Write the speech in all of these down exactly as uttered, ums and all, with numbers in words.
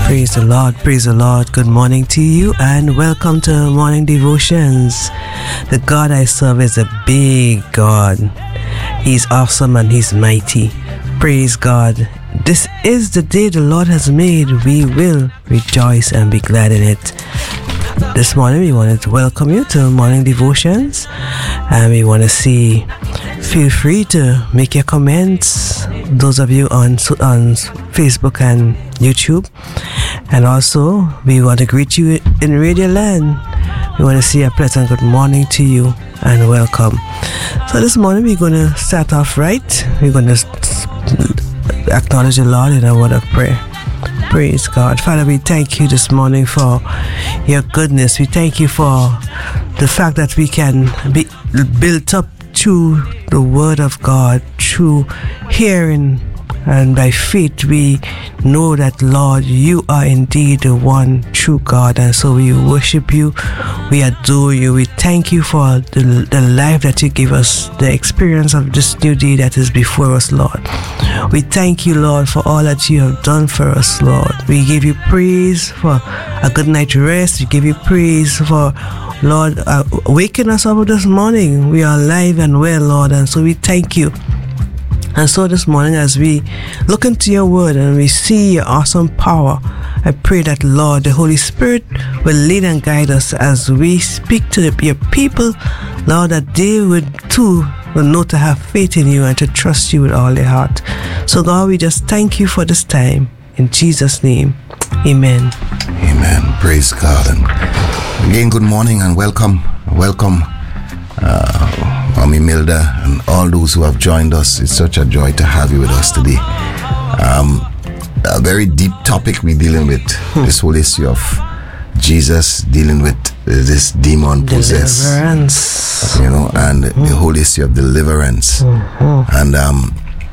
Praise the Lord, praise the Lord. Good morning to you and welcome to Morning Devotions. The God I serve is a big God. He's awesome and He's mighty. Praise God. This is the day the Lord has made. We will rejoice and be glad in it. This morning we wanted to welcome you to Morning Devotions, and we want to see, feel free to make your comments, those of you on on Facebook and YouTube. And also we want to greet you in Radio Land. We want to say a pleasant good morning to you and welcome. So this morning we're going to start off right. We're going to acknowledge the Lord in a word of prayer. Praise God. Father, we thank you this morning for your goodness. We thank you for the fact that we can be built up through the word of God, through hearing, and by faith we know that, Lord, you are indeed the one true God, and so we worship you, we adore you, we thank you for the, the life that you give us, the experience of this new day that is before us, Lord. We thank you, Lord, for all that you have done for us, Lord. We give you praise for a good night's rest. We give you praise for, Lord, uh, waking us up this morning. We are alive and well, Lord, and so we thank you. And so this morning, as we look into your word and we see your awesome power, I pray that, Lord, the Holy Spirit will lead and guide us as we speak to the, your people, Lord, that they would too will know to have faith in you and to trust you with all their heart. So, God, we just thank you for this time. In Jesus' name, amen. Amen. Praise God. And again, good morning and welcome. Welcome. Uh, Mami Milda and all those who have joined us. It's such a joy to have you with us today. Um, a very deep topic we're dealing with, hmm. this whole issue of Jesus dealing with this demon possessed, deliverance, you know, and hmm. the whole issue of deliverance. Hmm. And um,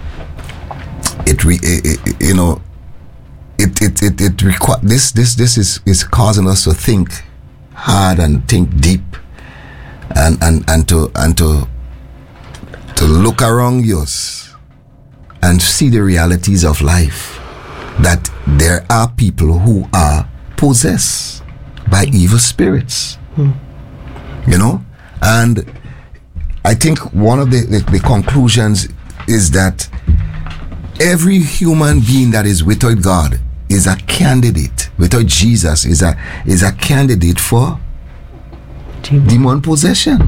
it, re, it, it you know, it it it, it require this this this is is causing us to think hard and think deep. And, and and to and to to look around us and see the realities of life, that there are people who are possessed by evil spirits, hmm. you know. And I think one of the, the, the conclusions is that every human being that is without God is a candidate, without Jesus is a is a candidate for Demon. demon possession.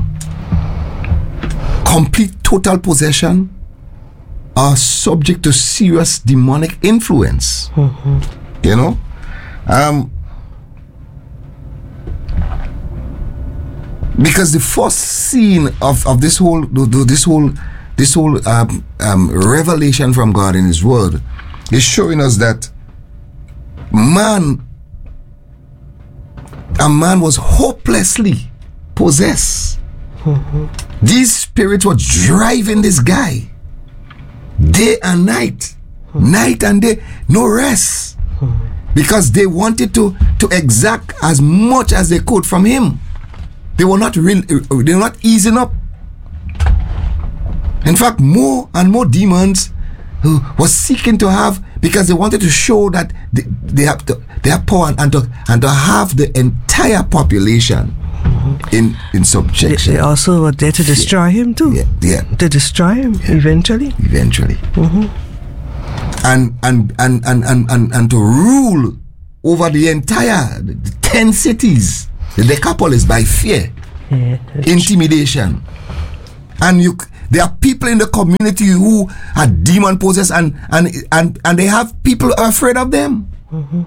Complete total possession are subject to serious demonic influence. Mm-hmm. You know, um, because the first scene of, of this whole this whole this whole um, um, revelation from God in His Word is showing us that man, a man was hopelessly possessed. Mm-hmm. These spirits were driving this guy day and night, mm-hmm. night and day, no rest, mm-hmm. because they wanted to to exact as much as they could from him. They were not real. They were not easing up. In fact, more and more demons who were seeking to have, because they wanted to show that they, they have to, they have power and, and to and to have the entire population in in subjection. They, they also were there to destroy yeah. him too. Yeah, yeah. To destroy him yeah. eventually. Eventually. Mm-hmm. And, and and and and and and to rule over the entire the ten cities, the Decapolis, by fear, yeah, intimidation, and you. There are people in the community who are demon possessed, and and and and they have people who are afraid of them. Mm-hmm.